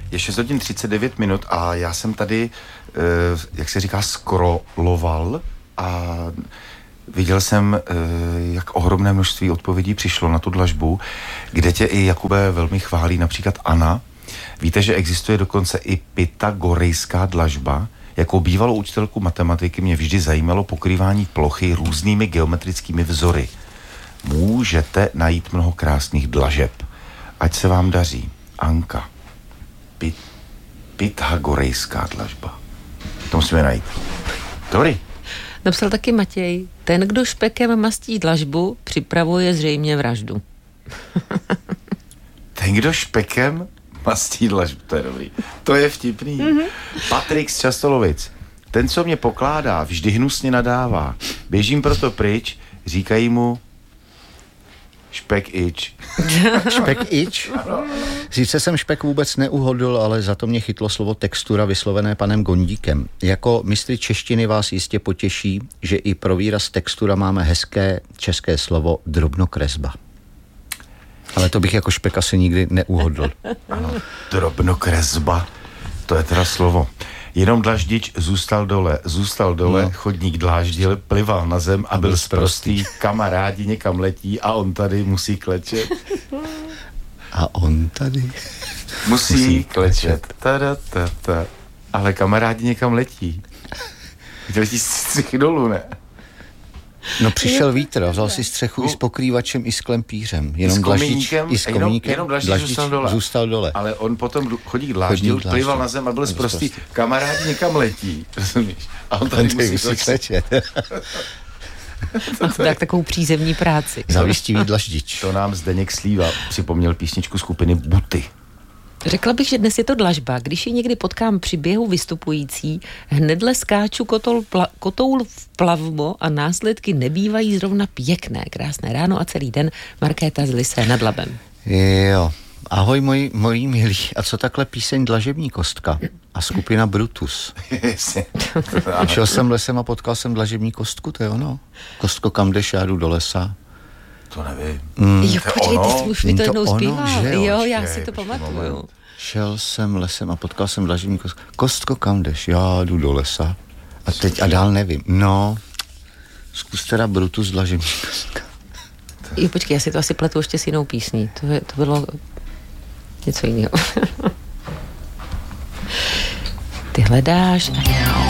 Je 6 hodin 39 minut a já jsem tady, jak se říká, scrolloval a viděl jsem, jak ohromné množství odpovědí přišlo na tu dlažbu, kde tě i, Jakube, velmi chválí například Anna. Víte, že existuje dokonce i pythagorejská dlažba. Jako bývalou učitelku matematiky mě vždy zajímalo pokrývání plochy různými geometrickými vzory. Můžete najít mnoho krásných dlažeb. Ať se vám daří. Anka. Pythagorejská dlažba. To musíme najít. Dobrý. Napsal taky Matěj. Ten, kdo špekem mastí dlažbu, připravuje zřejmě vraždu. Ten, kdo špekem mastí dlažbu, to je dobrý. To je vtipný. Patrik z Častolovic. Ten, co mě pokládá, vždy hnusně nadává. Běžím proto pryč, říkají mu špek ič. Špek ič? Sice jsem špek vůbec neuhodl, ale za to mě chytlo slovo textura vyslovené panem Gondíkem. Jako mistry češtiny vás jistě potěší, že i pro výraz textura máme hezké české slovo drobnokresba. Ale to bych jako špek asi nikdy neuhodl. Ano, drobnokresba, to je teda slovo. Jenom dlaždič zůstal dole, no. Chodník dláždil, plival na zem a byl sprostý, kamarádi někam letí a on tady musí klečet. A on tady musí klečet. Ale kamarádi někam letí. Letí střechy dolů, ne? No přišel vítr a vzal si střechu i s pokrývačem, i s klempířem. Jenom dlaždič, i s komíníkem. Jenom dlaždič zůstal dole. Ale on potom chodík dláždil, plival na zem a byl sprostý. Kamarádi někam letí, rozumíš? A on tady musí klečet. Tak takovou přízemní práci. Zavistivý dlaždič. To nám Zdeněk Slíva připomněl písničku skupiny Buty. Řekla bych, že dnes je to dlažba. Když ji někdy potkám při běhu vystupující, hnedle skáču kotoul v plavmo a následky nebývají zrovna pěkné. Krásné ráno a celý den. Markéta z Lysé nad Labem. Jo. Ahoj, moji milí. A co takhle píseň Dlažební kostka a skupina Brutus? Šel jsem lesem a potkal jsem Dlažební kostku, to je ono. Kostko, kam jdeš, já jdu do lesa. To nevím. Jo, počkej, ty jsi už mi to jednou zpíval. Jo, já si to pamatuju. Šel jsem lesem a potkal jsem Dlažební kostku. Kostko, kam jdeš? Já jdu do lesa. A dál nevím. No, zkus teda Brutus Dlažební kostka. Jo, počkej, já si to asi pletu ještě s jinou písní. To bylo něco jiného. Ty hledáš a já